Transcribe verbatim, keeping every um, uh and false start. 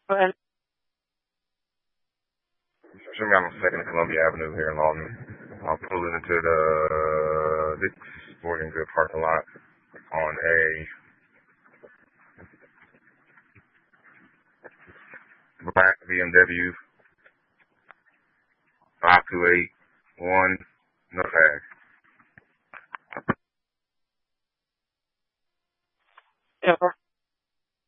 Well, Show me on Second Columbia Avenue here in Lawton. I'll pull into the Dick's Sporting Good parking lot on a black B M W five two eight one, no tag. yeah,